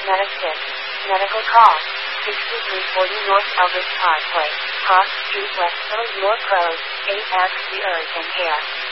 Medicine. Medical call. 6340 North Elvis Parkway, Cross Street, West Village, York Road, 8X, The Urgent Care.